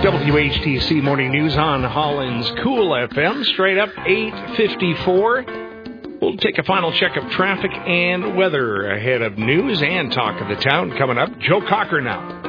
WHTC Morning News on Holland's Cool FM. Straight up 8:54. We'll take a final check of traffic and weather ahead of news and talk of the town coming up. Joe Cocker now.